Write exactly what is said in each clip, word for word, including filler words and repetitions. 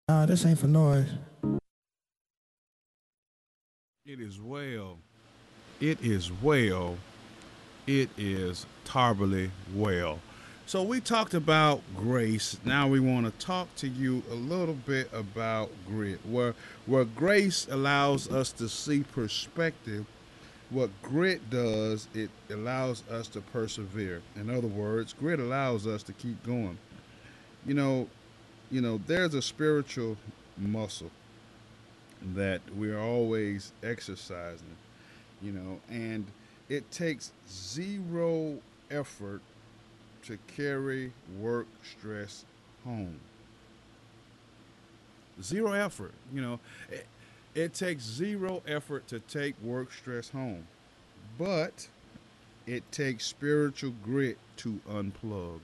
Nah, this ain't for noise. It is well. It is well. It is terribly well. So we talked about grace. Now we want to talk to you a little bit about grit. Where where grace allows us to see perspective, what grit does, it allows us to persevere. In other words, grit allows us to keep going. You know, you know, there's a spiritual muscle that we're always exercising, you know, and it takes zero effort to carry work stress home. Zero effort, you know. It, it takes zero effort to take work stress home, but it takes spiritual grit to unplug.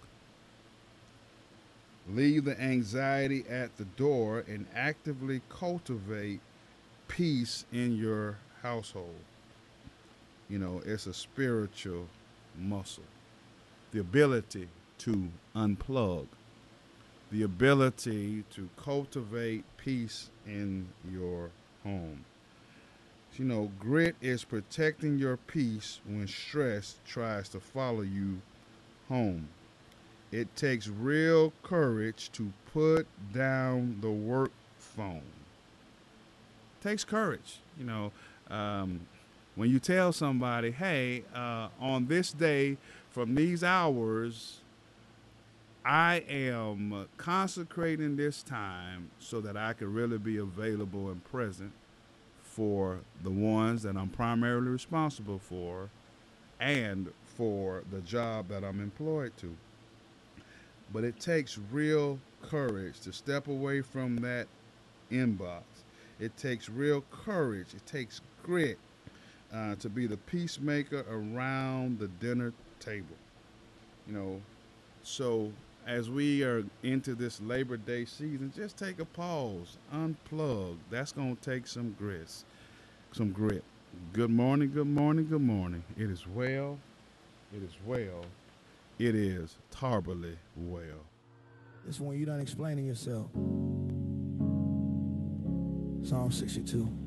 Leave the anxiety at the door and actively cultivate peace in your household. You know, it's a spiritual muscle. The ability to unplug, the ability to cultivate peace in your home. You know, grit is protecting your peace when stress tries to follow you home. It takes real courage to put down the work phone. It takes courage, you know. Um, when you tell somebody, hey, uh, on this day from these hours, I am consecrating this time so that I can really be available and present for the ones that I'm primarily responsible for and for the job that I'm employed to. But it takes real courage to step away from that inbox. It takes real courage. It takes grit uh, to be the peacemaker around the dinner table. You know, so as we are into this Labor Day season, just take a pause, unplug. That's gonna take some grits, some grit. Good morning, good morning, good morning. It is well. It is well. It is terribly well. This one you done explaining yourself. Psalm sixty-two.